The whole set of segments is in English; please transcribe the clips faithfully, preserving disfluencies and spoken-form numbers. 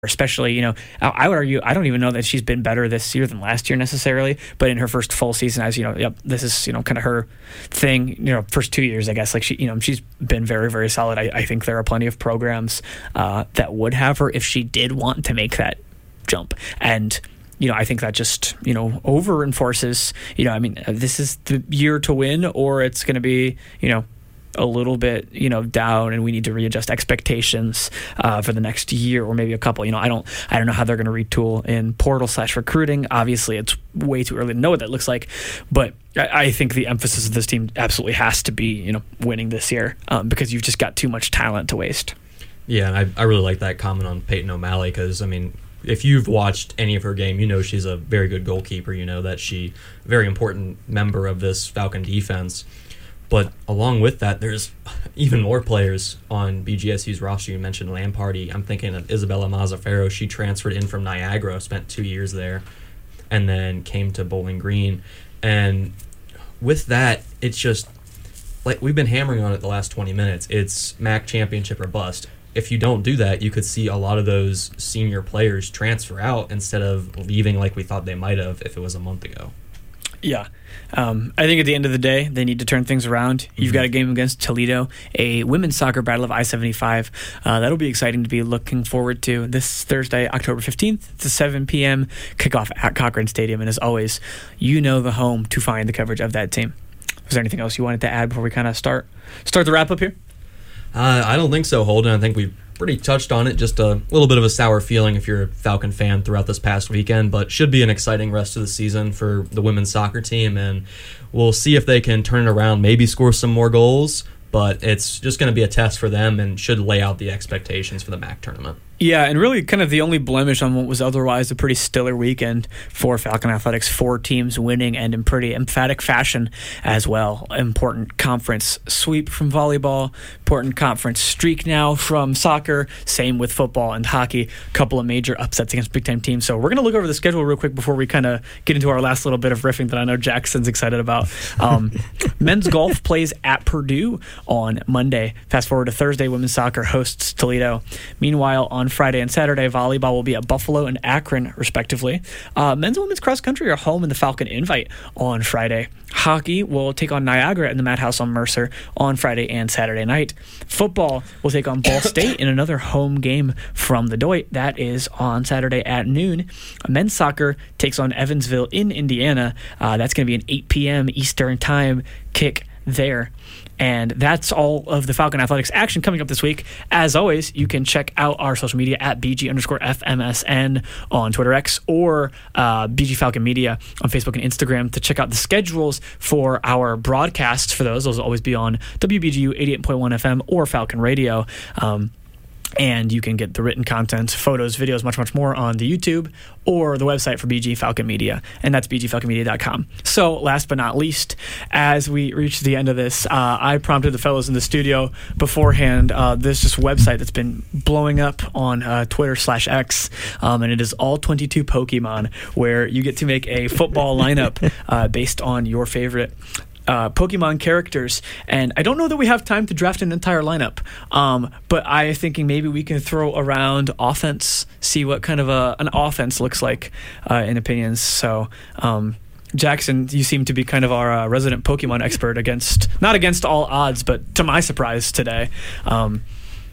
especially, you know, I would argue, I don't even know that she's been better this year than last year necessarily, but in her first full season as, you know, yep, this is, you know, kind of her thing, you know, first two years, I guess, like she, you know, she's been very, very solid. I, I think there are plenty of programs uh, that would have her if she did want to make that jump. And, you know, I think that just, you know, over enforces, you know, I mean, this is the year to win, or it's going to be, you know, a little bit, you know, down, and we need to readjust expectations uh, for the next year or maybe a couple. You know, I don't, I don't know how they're going to retool in portal slash recruiting. Obviously, it's way too early to know what that looks like, but I, I think the emphasis of this team absolutely has to be, you know, winning this year um, because you've just got too much talent to waste. Yeah, and I, I really like that comment on Peyton O'Malley because, I mean, if you've watched any of her game, you know she's a very good goalkeeper. You know that she a very important member of this Falcon defense. But along with that, there's even more players on B G S U's roster. You mentioned Lamparty. I'm thinking of Isabella Mazzaferro. She transferred in from Niagara, spent two years there, and then came to Bowling Green. And with that, it's just, like we've been hammering on it the last twenty minutes. It's M A C championship or bust. If you don't do that, you could see a lot of those senior players transfer out instead of leaving like we thought they might have if it was a month ago. Yeah. Um, I think at the end of the day, they need to turn things around. You've mm-hmm. got a game against Toledo, a women's soccer battle of I seventy-five. Uh, that'll be exciting to be looking forward to this Thursday, October fifteenth. It's a seven p.m. kickoff at Cochran Stadium. And as always, you know the home to find the coverage of that team. Was there anything else you wanted to add before we kind of start start the wrap-up here? Uh, I don't think so, Holden. I think we've pretty touched on it. Just a little bit of a sour feeling if you're a Falcon fan throughout this past weekend, but should be an exciting rest of the season for the women's soccer team, and we'll see if they can turn it around, maybe score some more goals, but it's just going to be a test for them and should lay out the expectations for the M A C tournament. Yeah, and really kind of the only blemish on what was otherwise a pretty stellar weekend for Falcon Athletics, four teams winning and in pretty emphatic fashion as well. Important conference sweep from volleyball, important conference streak now from soccer, same with football and hockey, a couple of major upsets against Big Ten teams. So we're going to look over the schedule real quick before we kind of get into our last little bit of riffing that I know Jackson's excited about. Um, men's golf plays at Purdue on Monday. Fast forward to Thursday, women's soccer hosts Toledo. Meanwhile, on Friday and Saturday, volleyball will be at Buffalo and Akron, respectively. Uh, men's and women's cross country are home in the Falcon Invite on Friday. Hockey will take on Niagara in the Madhouse on Mercer on Friday and Saturday night. Football will take on Ball State in another home game from the Doit. That is on Saturday at noon. Men's soccer takes on Evansville in Indiana. Uh, that's going to be an eight p.m. Eastern time kick there. And that's all of the Falcon Athletics action coming up this week. As always, you can check out our social media at BG underscore FMSN on Twitter X or uh, B G Falcon Media on Facebook and Instagram to check out the schedules for our broadcasts for those. Those will always be on W B G U eighty-eight point one F M or Falcon Radio. Um, And you can get the written content, photos, videos, much, much more on the YouTube or the website for B G Falcon Media, and that's b g falcon media dot com. So last but not least, as we reach the end of this, uh, I prompted the fellows in the studio beforehand. Uh, there's this website that's been blowing up on uh, Twitter slash X, um, and it is all twenty-two Pokemon, where you get to make a football lineup uh, based on your favorite Uh, Pokemon characters, and I don't know that we have time to draft an entire lineup, um, but I'm thinking maybe we can throw around offense, see what kind of a, an offense looks like uh, in opinions. So um, Jackson, you seem to be kind of our uh, resident Pokemon expert against, not against all odds, but to my surprise today. Um,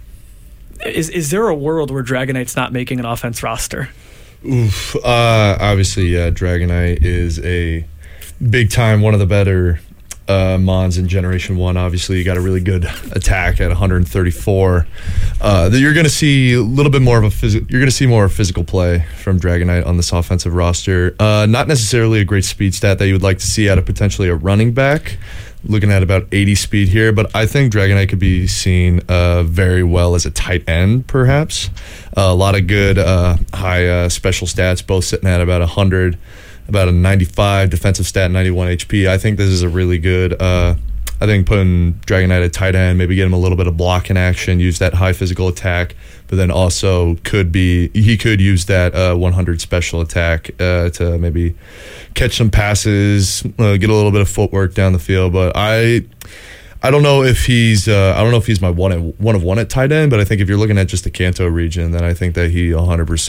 is, is there a world where Dragonite's not making an offense roster? Oof, uh, obviously, yeah, Dragonite is a big time, one of the better Uh, Mons in Generation one. Obviously, you got a really good attack at one thirty-four. Uh, that you're going to see a little bit more of a phys- you're going to see more physical play from Dragonite on this offensive roster. Uh, not necessarily a great speed stat that you would like to see out of potentially a running back. Looking at about eighty speed here, but I think Dragonite could be seen uh, very well as a tight end, perhaps. Uh, a lot of good uh, high uh, special stats, both sitting at about one hundred. About a ninety-five defensive stat, ninety-one H P. I think this is a really good, uh, I think putting Dragonite at tight end, maybe get him a little bit of blocking action, use that high physical attack, but then also could be, he could use that uh, one hundred special attack uh, to maybe catch some passes, uh, get a little bit of footwork down the field. But I I don't know if he's uh, I don't know if he's my one and one of one at tight end, but I think if you're looking at just the Kanto region, then I think that he one hundred percent